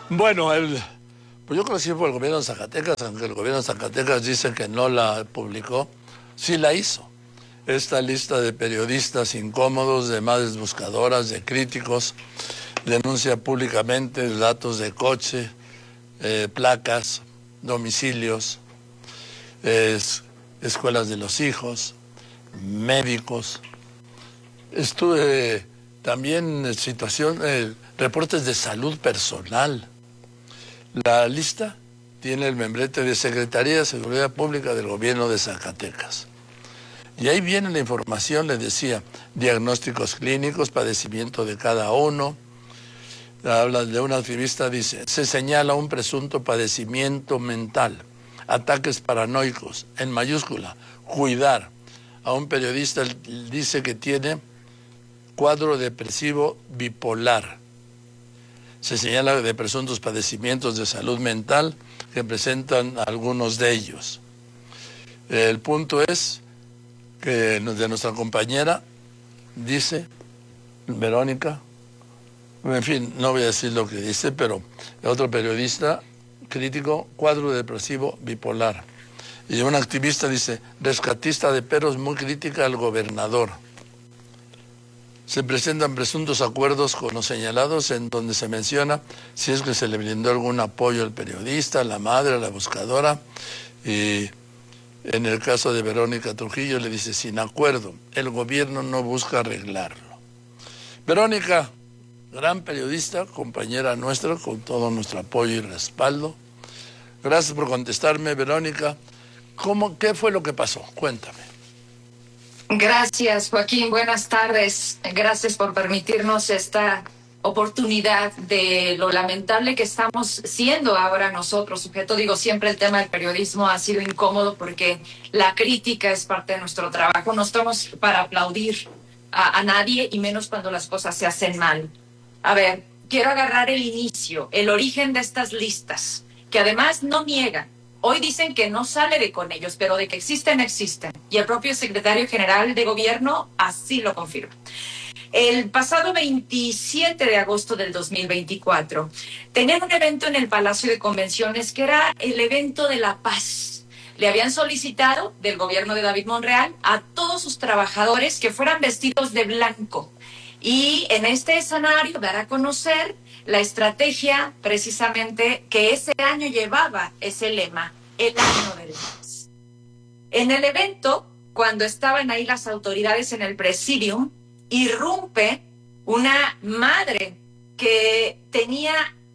Bueno, pues yo creo que sí fue el gobierno de Zacatecas, aunque el gobierno de Zacatecas dice que no la publicó, sí la hizo. Esta lista de periodistas incómodos, de madres buscadoras, de críticos, denuncia públicamente datos de coche, placas, domicilios, escuelas de los hijos, médicos. Estuve también en reportes de salud personal. La lista tiene el membrete de Secretaría de Seguridad Pública del Gobierno de Zacatecas. Y ahí viene la información, le decía, diagnósticos clínicos, padecimiento de cada uno. Habla de un activista, dice, se señala un presunto padecimiento mental, ataques paranoicos, en mayúscula, cuidar. A un periodista dice que tiene cuadro depresivo bipolar. Se señala de presuntos padecimientos de salud mental que presentan algunos de ellos. El punto es que de nuestra compañera, dice Verónica, en fin, no voy a decir lo que dice, pero otro periodista crítico, cuadro depresivo bipolar. Y un activista dice, rescatista de perros muy crítica al gobernador. Se presentan presuntos acuerdos con los señalados en donde se menciona si es que se le brindó algún apoyo al periodista, a la madre, a la buscadora. Y en el caso de Verónica Trujillo le dice, sin acuerdo, el gobierno no busca arreglarlo. Verónica, gran periodista, compañera nuestra, con todo nuestro apoyo y respaldo. Gracias por contestarme, Verónica. ¿Qué fue lo que pasó? Cuéntame. Gracias, Joaquín. Buenas tardes. Gracias por permitirnos esta oportunidad de lo lamentable que estamos siendo ahora nosotros. Sujeto, digo, siempre el tema del periodismo ha sido incómodo porque la crítica es parte de nuestro trabajo. No estamos para aplaudir a nadie y menos cuando las cosas se hacen mal. A ver, quiero agarrar el inicio, el origen de estas listas, que además no niegan. Hoy dicen que no sale de con ellos, pero de que existen, existen. Y el propio secretario general de gobierno así lo confirma. El pasado 27 de agosto del 2024, tenían un evento en el Palacio de Convenciones que era el evento de la paz. Le habían solicitado del gobierno de David Monreal a todos sus trabajadores que fueran vestidos de blanco. Y en este escenario dar a conocer la estrategia precisamente que ese año llevaba ese lema, el año de la paz. En el evento, cuando estaban ahí las autoridades en el presidium, irrumpe una madre que tenía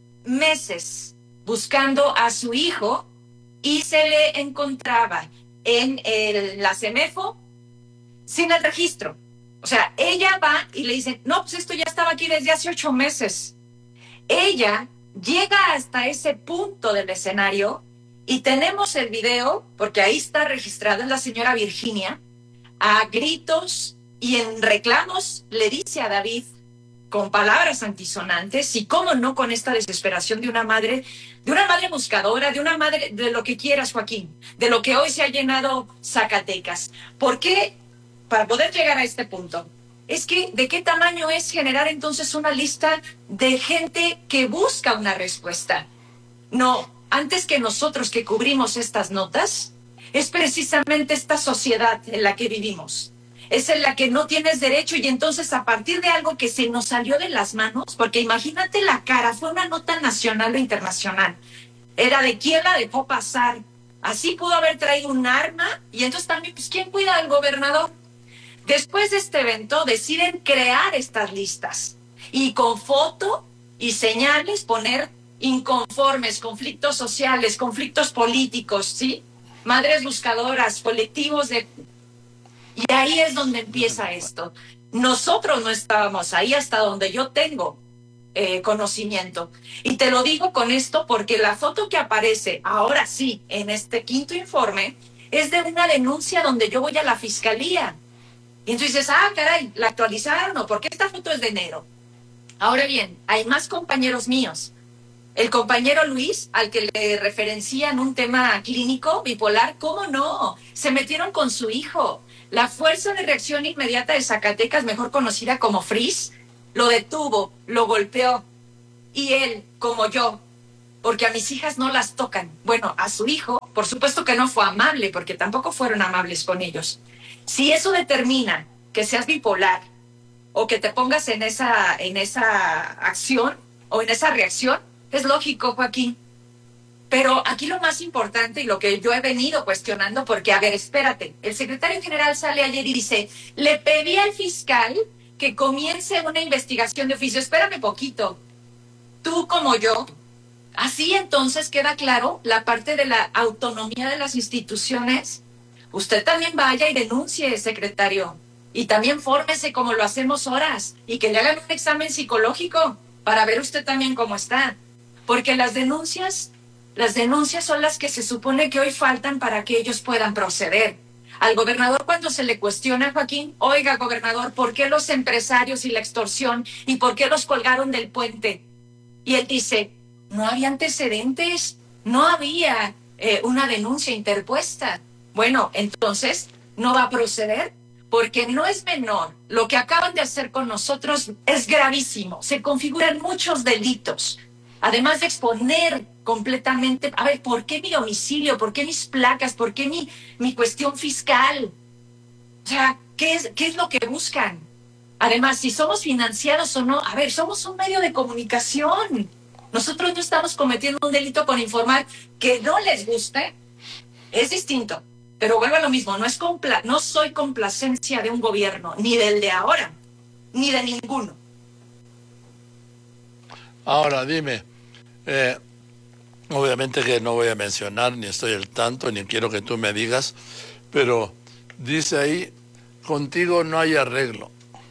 meses buscando a su hijo y se le encontraba en la CEMEFO sin el registro. O sea, ella va y le dice, no, pues esto ya estaba aquí desde hace 8 meses. Ella llega hasta ese punto del escenario y tenemos el video, porque ahí está registrado, es la señora Virginia, a gritos y en reclamos le dice a David con palabras antisonantes y cómo no con esta desesperación de una madre buscadora, de una madre de lo que quieras, Joaquín, de lo que hoy se ha llenado Zacatecas. ¿Por qué? Para poder llegar a este punto. Es que, ¿de qué tamaño es generar entonces una lista de gente que busca una respuesta? No, antes que nosotros que cubrimos estas notas, es precisamente esta sociedad en la que vivimos. Es en la que no tienes derecho y entonces a partir de algo que se nos salió de las manos, porque imagínate la cara, fue una nota nacional o internacional, era de quién la dejó pasar. Así pudo haber traído un arma y entonces también, pues, ¿quién cuida al gobernador? Después de este evento deciden crear estas listas y con foto y señales poner inconformes, conflictos sociales, conflictos políticos, ¿sí? Madres buscadoras, colectivos de... Y ahí es donde empieza esto. Nosotros no estábamos ahí hasta donde yo tengo conocimiento. Y te lo digo con esto porque la foto que aparece ahora sí en este quinto informe es de una denuncia donde yo voy a la fiscalía. Y entonces dices, caray, la actualizaron, ¿no? Porque esta foto es de enero. Ahora bien, hay más compañeros míos. El compañero Luis, al que le referencian un tema clínico bipolar, ¿cómo no? Se metieron con su hijo. La Fuerza de Reacción Inmediata de Zacatecas, mejor conocida como FRIS, lo detuvo, lo golpeó. Y él, como yo, porque a mis hijas no las tocan. Bueno, a su hijo, por supuesto que no fue amable, porque tampoco fueron amables con ellos. Si eso determina que seas bipolar o que te pongas en esa acción o en esa reacción, es lógico, Joaquín. Pero aquí lo más importante y lo que yo he venido cuestionando, porque, a ver, espérate, el secretario general sale ayer y dice, le pedí al fiscal que comience una investigación de oficio. Espérame poquito. Tú como yo, así entonces queda claro la parte de la autonomía de las instituciones. Usted también vaya y denuncie, secretario. Y también fórmese como lo hacemos horas y que le hagan un examen psicológico para ver usted también cómo está. Porque las denuncias son las que se supone que hoy faltan para que ellos puedan proceder. Al gobernador, cuando se le cuestiona, Joaquín, oiga, gobernador, ¿por qué los empresarios y la extorsión y por qué los colgaron del puente? Y él dice, no había antecedentes, no había una denuncia interpuesta. Bueno, entonces no va a proceder, porque no es menor. Lo que acaban de hacer con nosotros es gravísimo. Se configuran muchos delitos. Además de exponer completamente, a ver, ¿por qué mi domicilio? ¿Por qué mis placas? ¿Por qué mi cuestión fiscal? O sea, ¿qué es lo que buscan? Además, si somos financiados o no, a ver, somos un medio de comunicación. Nosotros no estamos cometiendo un delito con informar que no les guste. Es distinto. Pero vuelvo a lo mismo, no soy complacencia de un gobierno, ni del de ahora, ni de ninguno. Ahora, dime, obviamente que no voy a mencionar, ni estoy al tanto, ni quiero que tú me digas, pero dice ahí, contigo no hay arreglo.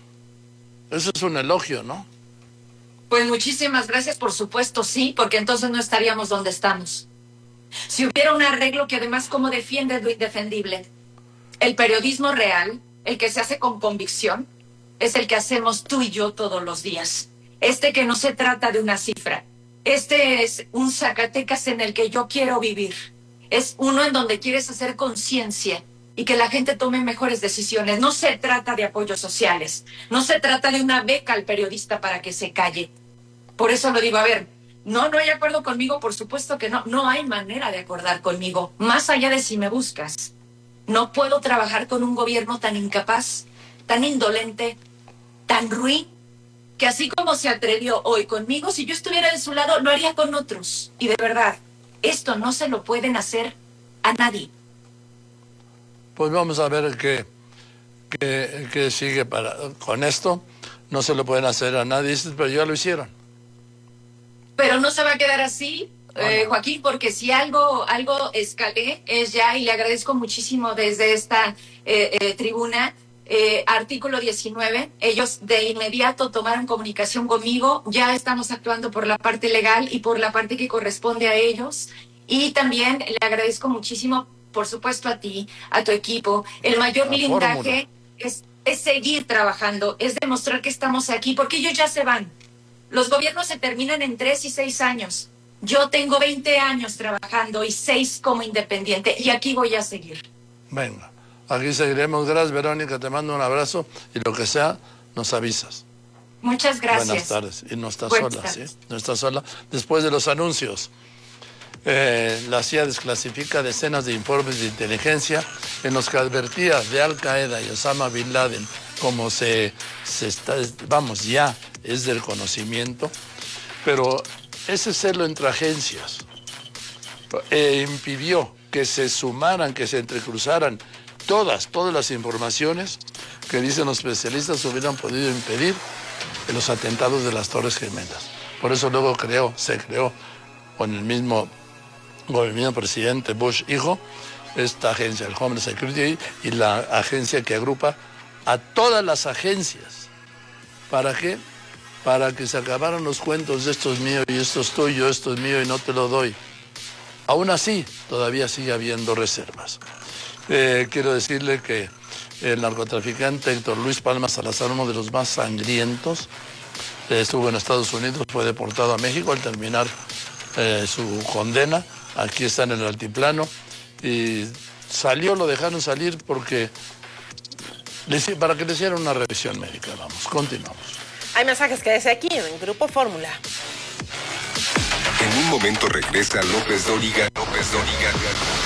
Eso es un elogio, ¿no? Pues muchísimas gracias, por supuesto, sí, porque entonces no estaríamos donde estamos. Si hubiera un arreglo que además, ¿cómo defiende lo indefendible? El periodismo real, el que se hace con convicción, es el que hacemos tú y yo todos los días. Que no se trata de una cifra. Es un Zacatecas en el que yo quiero vivir. Es uno en donde quieres hacer conciencia y que la gente tome mejores decisiones. No se trata de apoyos sociales. No se trata de una beca al periodista para que se calle. Por eso lo digo, a ver, no hay acuerdo conmigo, por supuesto que no. No hay manera de acordar conmigo, más allá de si me buscas. No puedo trabajar con un gobierno tan incapaz, tan indolente, tan ruin, que así como se atrevió hoy conmigo, si yo estuviera de su lado, lo haría con otros. Y de verdad, esto no se lo pueden hacer a nadie. Pues vamos a ver qué sigue con esto. No se lo pueden hacer a nadie, pero ya lo hicieron. Pero no se va a quedar así, Joaquín, porque si algo escalé es ya, y le agradezco muchísimo desde esta tribuna, artículo 19, ellos de inmediato tomaron comunicación conmigo, ya estamos actuando por la parte legal y por la parte que corresponde a ellos, y también le agradezco muchísimo, por supuesto, a ti, a tu equipo. El mayor blindaje es seguir trabajando, es demostrar que estamos aquí, porque ellos ya se van. Los gobiernos se terminan en 3 y 6 años. Yo tengo 20 años trabajando y 6 como independiente, y aquí voy a seguir. Venga. Aquí seguiremos. Gracias, Verónica. Te mando un abrazo y lo que sea, nos avisas. Muchas gracias. Buenas tardes. Y no estás sola, ¿sí? No estás sola. Después de los anuncios, la CIA desclasifica decenas de informes de inteligencia en los que advertía de Al Qaeda y Osama Bin Laden, como ya es del conocimiento, pero ese celo entre agencias impidió que se sumaran, que se entrecruzaran todas las informaciones que, dicen los especialistas, hubieran podido impedir los atentados de las Torres Gemelas. Por eso luego se creó con el mismo presidente Bush hijo, esta agencia, el Homeland Security, y la agencia que agrupa a todas las agencias. ¿Para qué? Para que se acabaran los cuentos de esto es mío y esto es tuyo, esto es mío y no te lo doy. Aún así, todavía sigue habiendo reservas. Quiero decirle que el narcotraficante Héctor Luis Palma Salazar, uno de los más sangrientos, estuvo en Estados Unidos, fue deportado a México al terminar su condena. Aquí está en el altiplano y lo dejaron salir para que le hicieran una revisión médica. Vamos, continuamos. Hay mensajes que desde aquí en Grupo Fórmula. En En un momento regresa López Dóriga.